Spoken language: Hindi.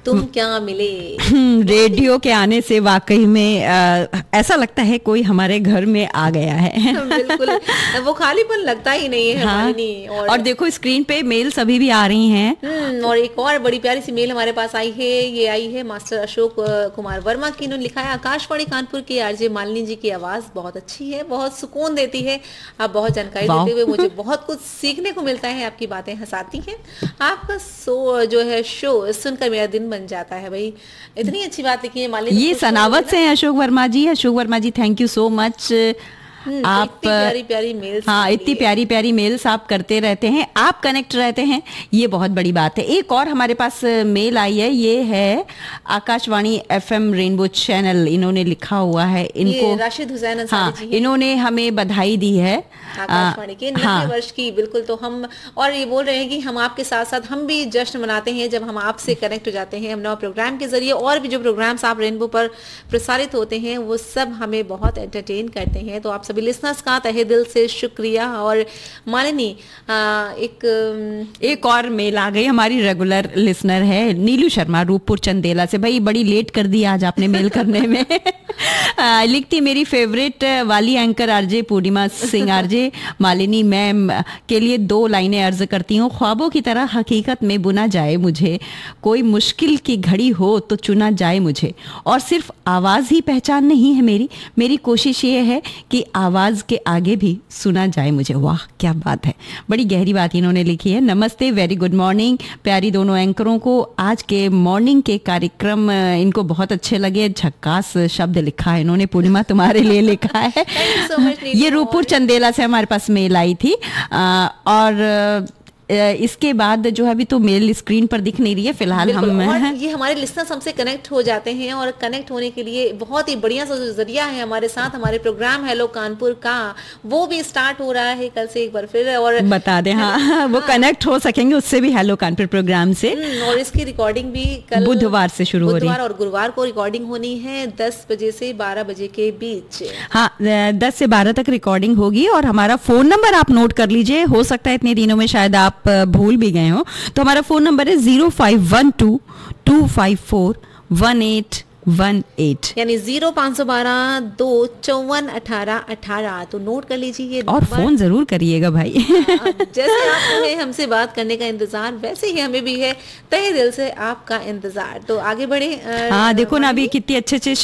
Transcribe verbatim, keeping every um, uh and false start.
तुम क्या मिले। रेडियो के आने से वाकई में आ, ऐसा लगता है कोई हमारे घर में आ गया है। बिल्कुल, वो खालीपन लगता ही नहीं है। हाँ, और, और देखो स्क्रीन पे मेल सभी भी आ रही हैं। और एक और बड़ी प्यारी सी मेल हमारे पास आई है। ये आई है मास्टर अशोक कुमार वर्मा की। इन्होंने लिखा है, आकाशवाणी कानपुर की आरजे मालिनी जी की आवाज बहुत अच्छी है, बहुत सुकून देती है, आप बहुत जानकारी देते हुए मुझे बहुत कुछ सीखने को मिलता है, आपकी बातें हंसाती हैं, आपका शो जो है शो सुनकर मेरा दिन बन जाता है। भाई इतनी अच्छी बात लिखी है मालिनी। ये सनावत से है अशोक वर्मा जी। अशोक वर्मा जी थैंक यू सो मच। आप इतनी प्यारी प्यारी मेल्स, हाँ इतनी प्यारी प्यारी मेल्स आप करते रहते हैं, आप कनेक्ट रहते हैं, ये बहुत बड़ी बात है। एक और हमारे पास मेल आई है, ये है आकाशवाणी एफएम रेनबो चैनल, इन्होंने लिखा हुआ है। इनको राशिद हुसैन अंसारी जी हैं। इन्होंने हमें बधाई दी है आकाशवाणी के नब्बे हाँ। वर्ष की। बिल्कुल, तो हम और ये बोल रहे हैं कि हम आपके साथ साथ हम भी जश्न मनाते हैं जब हम आपसे कनेक्ट हो जाते हैं। हम नौ प्रोग्राम के जरिए और भी जो प्रोग्राम्स आप रेनबो पर प्रसारित होते हैं वो सब हमें बहुत एंटरटेन करते हैं। तो आप सभी लिसनर्स का तहे दिल से शुक्रिया। और मालिनी एक एक और मेल आ गई, हमारी रेगुलर लिसनर है नीलू शर्मा रूपपुर चंदेला से। भाई बड़ी लेट कर दी आज आपने मेल करने में। आ, लिखती, मेरी फेवरेट वाली एंकर आरजे पूर्णिमा सिंह आरजे मालिनी मैम के लिए दो लाइनें अर्ज करती हूँ। ख्वाबों की तरह हकीकत में बुना जाए मुझे, कोई मुश्किल की घड़ी हो तो चुना जाए मुझे, और सिर्फ आवाज़ ही पहचान नहीं है मेरी, मेरी कोशिश ये है कि आवाज़ के आगे भी सुना जाए मुझे। वाह क्या बात है, बड़ी गहरी बात इन्होंने लिखी है। नमस्ते, वेरी गुड मॉर्निंग प्यारी दोनों एंकरों को। आज के मॉर्निंग के कार्यक्रम इनको बहुत अच्छे लगे। झक्कास शब्द लिखा है इन्होंने, पूर्णिमा तुम्हारे लिए लिखा है। ये रूपपुर चंदेला से हमारे पास मेल आई थी। आ, और इसके बाद जो है अभी तो मेल स्क्रीन पर दिख नहीं रही है फिलहाल। हम और ये हमारे लिसनर्स हमसे कनेक्ट हो जाते हैं और कनेक्ट होने के लिए बहुत ही बढ़िया सा जरिया है हमारे साथ। हमारे प्रोग्राम हेलो कानपुर का वो भी स्टार्ट हो रहा है कल से एक बार फिर, और बता दें हाँ, हाँ वो हाँ, कनेक्ट हो सकेंगे उससे भी हेलो कानपुर प्रोग्राम से। और इसकी रिकॉर्डिंग भी कल बुधवार से शुरू हो रही है, बुधवार और गुरुवार को रिकॉर्डिंग होनी है दस बजे से बारह बजे के बीच। हाँ दस से बारह तक रिकॉर्डिंग होगी। और हमारा फोन नंबर आप नोट कर लीजिए, हो सकता है इतने दिनों में शायद आप भूल भी गए हो, तो हमारा फोन नंबर है zero five one two to five four one eight one eight, यानी जीरो पाँच सौ बारह दो चौवन अठारह अठारह। तो नोट कर लीजिए और फोन जरूर करिएगा भाई। जैसे आपको है हमसे बात करने का इंतजार, वैसे ही हमें भी है तहे दिल से आपका इंतजार। तो आगे बढ़े। हाँ देखो ना अभी कितनी अच्छे अच्छे